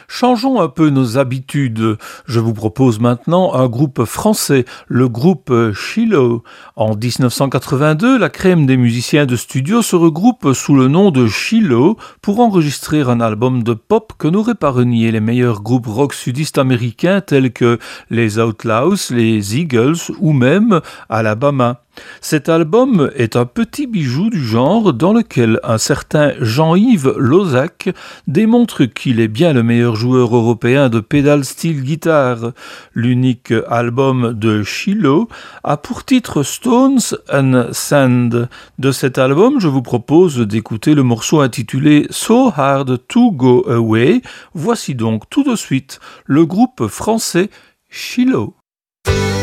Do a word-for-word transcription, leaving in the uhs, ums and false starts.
Changeons un peu nos habitudes. Je vous propose maintenant un groupe français, le groupe Shiloh. En dix-neuf cent quatre-vingt-deux, la crème des musiciens de studio se regroupe sous le nom de Shiloh pour enregistrer un album de pop que n'auraient pas renié les meilleurs groupes rock sudistes américains tels que les Outlaws, les Eagles ou même Alabama. Cet album est un petit bijou du genre dans lequel un certain Jean-Yves Lozach démontre qu'il est bien le meilleur joueur européen de pédale style guitare. L'unique album de Shiloh a pour titre Stones and Sand. De cet album, je vous propose d'écouter le morceau intitulé So Hard to Go Away. Voici donc tout de suite le groupe français Shiloh.